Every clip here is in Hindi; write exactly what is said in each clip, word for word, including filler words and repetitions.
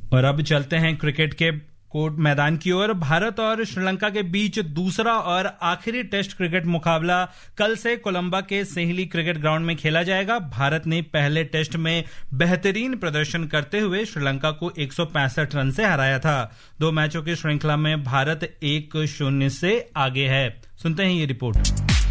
और अब चलते हैं क्रिकेट के कोर्ट मैदान की ओर। भारत और श्रीलंका के बीच दूसरा और आखिरी टेस्ट क्रिकेट मुकाबला कल से कोलंबो के सेहली क्रिकेट ग्राउंड में खेला जाएगा। भारत ने पहले टेस्ट में बेहतरीन प्रदर्शन करते हुए श्रीलंका को एक सौ पैंसठ रन से हराया था। दो मैचों की श्रृंखला में भारत एक शून्य से आगे है। सुनते हैं ये रिपोर्ट।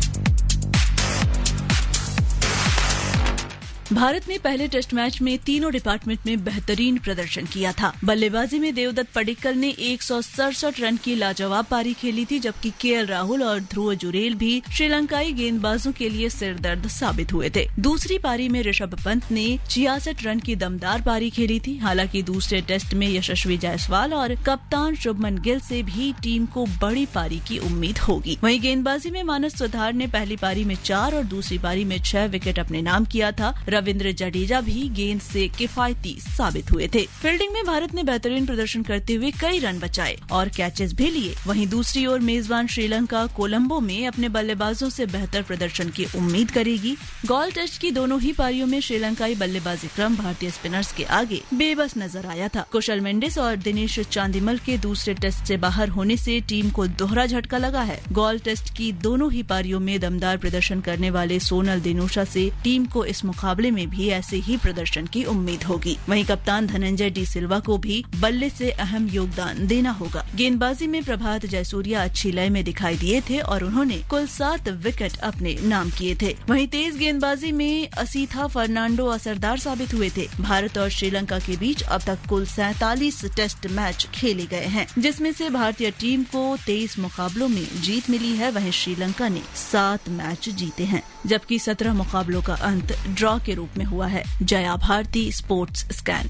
भारत ने पहले टेस्ट मैच में तीनों डिपार्टमेंट में बेहतरीन प्रदर्शन किया था। बल्लेबाजी में देवदत्त पडिक्कल ने एक सौ सड़सठ रन की लाजवाब पारी खेली थी, जबकि केएल राहुल और ध्रुव जुरेल भी श्रीलंकाई गेंदबाजों के लिए सिरदर्द साबित हुए थे। दूसरी पारी में ऋषभ पंत ने छियासठ रन की दमदार पारी खेली थी। हालांकि दूसरे टेस्ट में यशस्वी जायसवाल और कप्तान शुभमन गिल से भी टीम को बड़ी पारी की उम्मीद होगी। वहीं गेंदबाजी में मानस सुधार ने पहली पारी में चार और दूसरी पारी में छह विकेट अपने नाम किया था। रविंद्र जडेजा भी गेंद से किफायती साबित हुए थे। फील्डिंग में भारत ने बेहतरीन प्रदर्शन करते हुए कई रन बचाए और कैचेस भी लिए। वहीं दूसरी ओर मेजबान श्रीलंका कोलंबो में अपने बल्लेबाजों से बेहतर प्रदर्शन की उम्मीद करेगी। गॉल टेस्ट की दोनों ही पारियों में श्रीलंकाई बल्लेबाजी क्रम भारतीय स्पिनर्स के आगे बेबस नजर आया था। कुशल मेंडिस और दिनेश चांदिमल के दूसरे टेस्ट से बाहर होने से टीम को दोहरा झटका लगा है। गॉल टेस्ट की दोनों ही पारियों में दमदार प्रदर्शन करने वाले सोनल दिनोशा से टीम को इस मुकाबले में भी ऐसे ही प्रदर्शन की उम्मीद होगी। वहीं कप्तान धनंजय डी सिल्वा को भी बल्ले से अहम योगदान देना होगा। गेंदबाजी में प्रभात जयसूर्या अच्छी लय में दिखाई दिए थे और उन्होंने कुल सात विकेट अपने नाम किए थे। वहीं तेज गेंदबाजी में असीथा फर्नांडो असरदार साबित हुए थे। भारत और श्रीलंका के बीच अब तक कुल सैंतालीस टेस्ट मैच खेले गए हैं, जिसमें से भारतीय टीम को तेईस मुकाबलों में जीत मिली है। वहीं श्रीलंका ने सात मैच जीते हैं, जबकि सत्रह मुकाबलों का अंत ड्रॉ के रूप में हुआ है। Jaya Bharti, sports scan.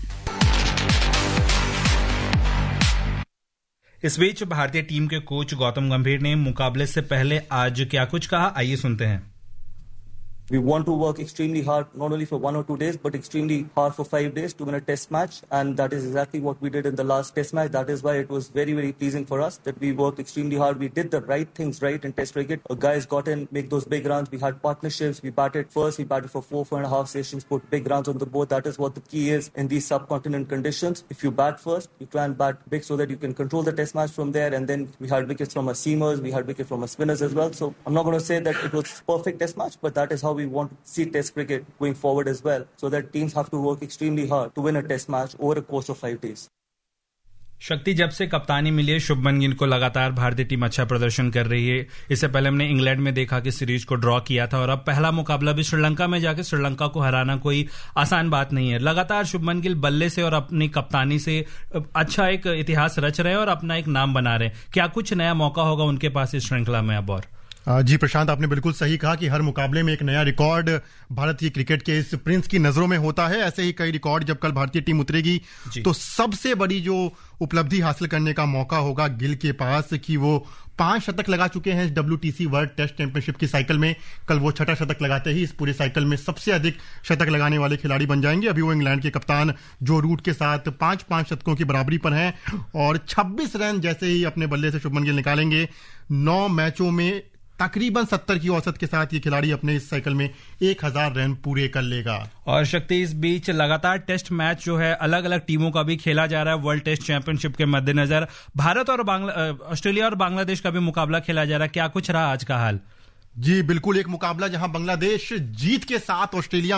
इस बीच भारतीय टीम के कोच गौतम गंभीर ने मुकाबले से पहले आज क्या कुछ कहा, आइए सुनते हैं। We want to work extremely hard, not only for one or two days, but extremely hard for five days to win a test match. And that is exactly what we did in the last test match. That is why it was very, very pleasing for us that we worked extremely hard. We did the right things right in test cricket. Our guys got in, make those big runs. We had partnerships. We batted first. We batted for four, four and a half sessions, put big runs on the board. That is what the key is in these subcontinent conditions. If you bat first, you try and bat big so that you can control the test match from there. And then we had wickets from our seamers. We had wickets from our spinners as well. So I'm not going to say that it was perfect test match, but that is how we want to see test cricket going forward as well, so that teams have to work extremely hard to win a test match over a course of five days. शक्ति, जब से कप्तानी मिली है शुभमन गिल को, लगातार भारतीय टीम अच्छा प्रदर्शन कर रही है। इससे पहले हमने इंग्लैंड में देखा कि सीरीज को ड्रॉ किया था और अब पहला मुकाबला भी श्रीलंका में जाके श्रीलंका को हराना कोई आसान बात नहीं है। लगातार शुभमन गिल बल्ले से और अपनी कप्तानी से अच्छा एक इतिहास रच रहे हैं और अपना एक नाम बना रहे हैं। क्या कुछ नया मौका होगा उनके पास इस श्रृंखला में अब? और जी प्रशांत, आपने बिल्कुल सही कहा कि हर मुकाबले में एक नया रिकॉर्ड भारतीय क्रिकेट के इस प्रिंस की नजरों में होता है। ऐसे ही कई रिकॉर्ड जब कल भारतीय टीम उतरेगी तो सबसे बड़ी जो उपलब्धि हासिल करने का मौका होगा गिल के पास कि वो पांच शतक लगा चुके हैं डब्ल्यूटीसी वर्ल्ड टेस्ट चैंपियनशिप की साइकिल में। कल वो छठा शतक लगाते ही इस पूरे साइकिल में सबसे अधिक शतक लगाने वाले खिलाड़ी बन जाएंगे। अभी वो इंग्लैंड के कप्तान जो रूट के साथ पांच पांच शतकों की बराबरी पर हैं और छब्बीस रन जैसे ही अपने बल्ले से शुभमन गिल निकालेंगे, नौ मैचों में तकरीबन सत्तर की औसत के साथ ये खिलाड़ी अपने इस साइकिल में एक हजार रन पूरे कर लेगा। और शक्ति, इस बीच लगातार टेस्ट मैच जो है अलग अलग टीमों का भी खेला जा रहा है। वर्ल्ड टेस्ट चैंपियनशिप के मद्देनजर भारत और ऑस्ट्रेलिया और बांग्लादेश का भी मुकाबला खेला जा रहा है। क्या कुछ रहा आज का हाल? जी बिल्कुल, एक मुकाबला जहां बांग्लादेश जीत के साथ ऑस्ट्रेलिया